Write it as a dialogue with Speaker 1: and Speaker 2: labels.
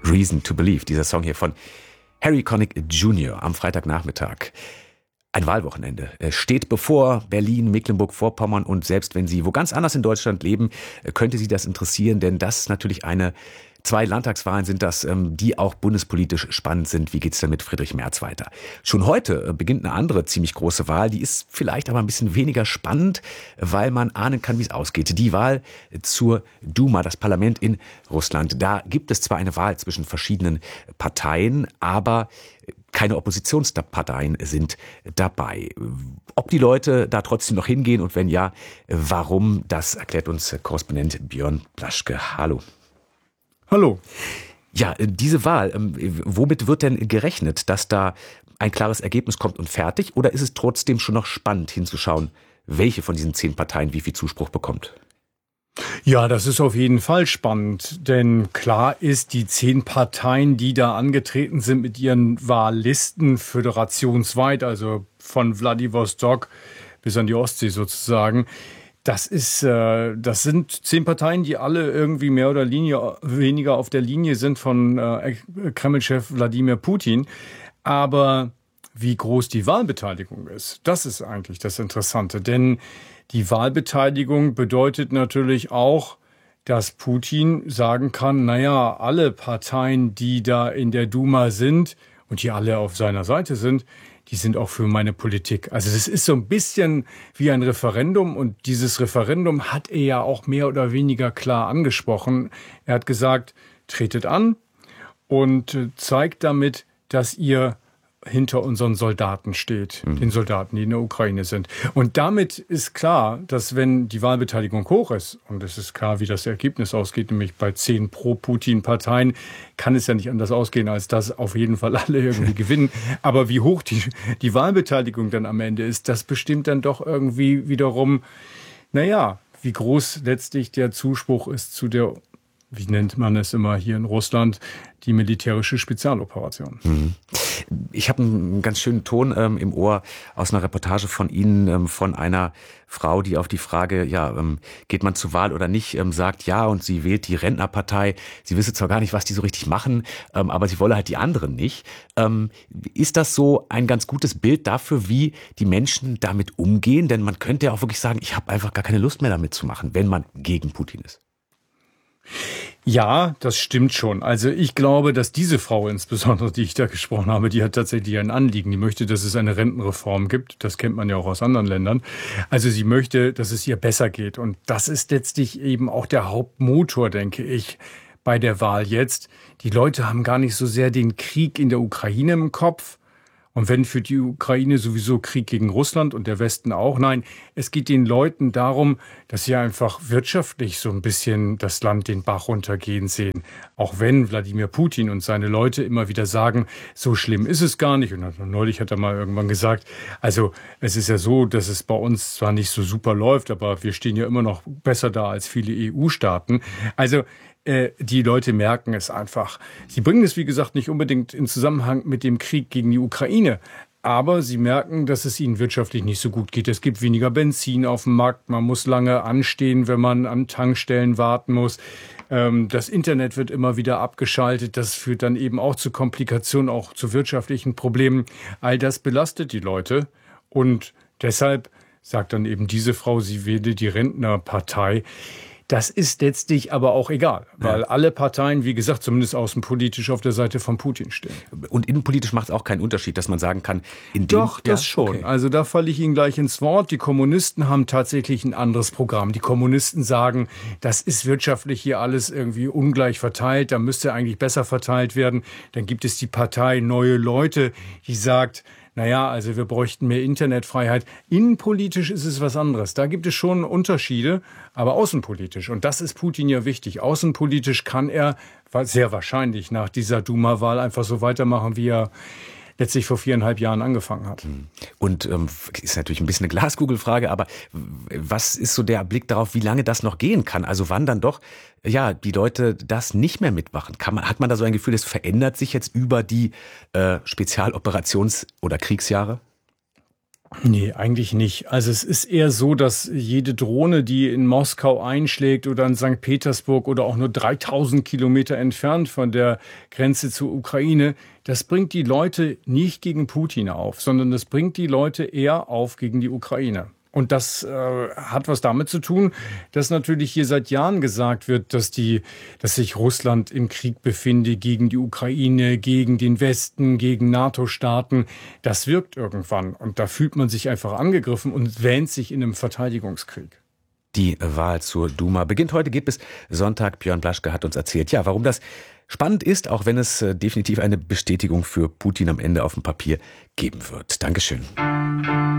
Speaker 1: Reason to Believe, dieser Song hier von Harry Connick Jr. am Freitagnachmittag. Ein Wahlwochenende steht bevor. Berlin, Mecklenburg-Vorpommern, und selbst wenn Sie wo ganz anders in Deutschland leben, könnte Sie das interessieren, denn das ist natürlich zwei Landtagswahlen sind das, die auch bundespolitisch spannend sind. Wie geht's denn mit Friedrich Merz weiter? Schon heute beginnt eine andere ziemlich große Wahl. Die ist vielleicht aber ein bisschen weniger spannend, weil man ahnen kann, wie es ausgeht. Die Wahl zur Duma, das Parlament in Russland. Da gibt es zwar eine Wahl zwischen verschiedenen Parteien, aber keine Oppositionsparteien sind dabei. Ob die Leute da trotzdem noch hingehen und wenn ja, warum, das erklärt uns Korrespondent Björn Blaschke. Hallo.
Speaker 2: Hallo.
Speaker 1: Ja, diese Wahl, womit wird denn gerechnet, dass da ein klares Ergebnis kommt und fertig? Oder ist es trotzdem schon noch spannend hinzuschauen, welche von diesen 10 Parteien wie viel Zuspruch bekommt?
Speaker 2: Ja, das ist auf jeden Fall spannend, denn klar ist, die 10 Parteien, die da angetreten sind mit ihren Wahllisten föderationsweit, also von Wladiwostok bis an die Ostsee sozusagen, das sind 10 Parteien, die alle irgendwie mehr oder weniger auf der Linie sind von Kreml-Chef Wladimir Putin. Aber wie groß die Wahlbeteiligung ist, das ist eigentlich das Interessante. Denn die Wahlbeteiligung bedeutet natürlich auch, dass Putin sagen kann, naja, alle Parteien, die da in der Duma sind und die alle auf seiner Seite sind, die sind auch für meine Politik. Also das ist so ein bisschen wie ein Referendum, und dieses Referendum hat er ja auch mehr oder weniger klar angesprochen. Er hat gesagt, tretet an und zeigt damit, dass ihr hinter unseren Soldaten steht, den Soldaten, die in der Ukraine sind. Und damit ist klar, dass wenn die Wahlbeteiligung hoch ist, und es ist klar, wie das Ergebnis ausgeht, nämlich bei 10 Pro-Putin-Parteien, kann es ja nicht anders ausgehen, als dass auf jeden Fall alle irgendwie gewinnen. Aber wie hoch die Wahlbeteiligung dann am Ende ist, das bestimmt dann doch irgendwie wiederum, wie groß letztlich der Zuspruch ist zu der, wie nennt man es immer hier in Russland, die militärische Spezialoperation.
Speaker 1: Ich habe einen ganz schönen Ton im Ohr aus einer Reportage von Ihnen, von einer Frau, die auf die Frage, geht man zur Wahl oder nicht, sagt ja, und sie wählt die Rentnerpartei. Sie wisse zwar gar nicht, was die so richtig machen, aber sie wolle halt die anderen nicht. Ist das so ein ganz gutes Bild dafür, wie die Menschen damit umgehen? Denn man könnte ja auch wirklich sagen, ich habe einfach gar keine Lust mehr damit zu machen, wenn man gegen Putin ist.
Speaker 2: Ja, das stimmt schon. Also ich glaube, dass diese Frau insbesondere, die ich da gesprochen habe, die hat tatsächlich ein Anliegen. Die möchte, dass es eine Rentenreform gibt. Das kennt man ja auch aus anderen Ländern. Also sie möchte, dass es ihr besser geht. Und das ist letztlich eben auch der Hauptmotor, denke ich, bei der Wahl jetzt. Die Leute haben gar nicht so sehr den Krieg in der Ukraine im Kopf. Und wenn für die Ukraine sowieso Krieg gegen Russland und der Westen auch. Nein, es geht den Leuten darum, dass sie einfach wirtschaftlich so ein bisschen das Land den Bach runtergehen sehen. Auch wenn Wladimir Putin und seine Leute immer wieder sagen, so schlimm ist es gar nicht. Und neulich hat er mal irgendwann gesagt, also es ist ja so, dass es bei uns zwar nicht so super läuft, aber wir stehen ja immer noch besser da als viele EU-Staaten. Also die Leute merken es einfach. Sie bringen es, wie gesagt, nicht unbedingt in Zusammenhang mit dem Krieg gegen die Ukraine. Aber sie merken, dass es ihnen wirtschaftlich nicht so gut geht. Es gibt weniger Benzin auf dem Markt. Man muss lange anstehen, wenn man an Tankstellen warten muss. Das Internet wird immer wieder abgeschaltet. Das führt dann eben auch zu Komplikationen, auch zu wirtschaftlichen Problemen. All das belastet die Leute. Und deshalb sagt dann eben diese Frau, sie wähle die Rentnerpartei. Das ist letztlich aber auch egal, weil alle Parteien, wie gesagt, zumindest außenpolitisch auf der Seite von Putin stehen.
Speaker 1: Und innenpolitisch macht es auch keinen Unterschied, dass man sagen kann,
Speaker 2: das schon. Okay. Also da falle ich Ihnen gleich ins Wort. Die Kommunisten haben tatsächlich ein anderes Programm. Die Kommunisten sagen, das ist wirtschaftlich hier alles irgendwie ungleich verteilt, da müsste eigentlich besser verteilt werden. Dann gibt es die Partei Neue Leute, die sagt, also wir bräuchten mehr Internetfreiheit. Innenpolitisch ist es was anderes. Da gibt es schon Unterschiede, aber außenpolitisch. Und das ist Putin ja wichtig. Außenpolitisch kann er sehr wahrscheinlich nach dieser Duma-Wahl einfach so weitermachen, wie er letztlich vor 4,5 Jahren angefangen hat.
Speaker 1: Und ist natürlich ein bisschen eine Glaskugelfrage, aber was ist so der Blick darauf, wie lange das noch gehen kann? Also wann dann doch die Leute das nicht mehr mitmachen? Hat man da so ein Gefühl, es verändert sich jetzt über die Spezialoperations- oder Kriegsjahre?
Speaker 2: Nee, eigentlich nicht. Also es ist eher so, dass jede Drohne, die in Moskau einschlägt oder in St. Petersburg oder auch nur 3000 Kilometer entfernt von der Grenze zur Ukraine, das bringt die Leute nicht gegen Putin auf, sondern das bringt die Leute eher auf gegen die Ukraine. Und das hat was damit zu tun, dass natürlich hier seit Jahren gesagt wird, dass sich Russland im Krieg befinde gegen die Ukraine, gegen den Westen, gegen NATO-Staaten. Das wirkt irgendwann. Und da fühlt man sich einfach angegriffen und wähnt sich in einem Verteidigungskrieg.
Speaker 1: Die Wahl zur Duma beginnt heute, geht bis Sonntag. Björn Blaschke hat uns erzählt, ja, warum das spannend ist, auch wenn es definitiv eine Bestätigung für Putin am Ende auf dem Papier geben wird. Dankeschön.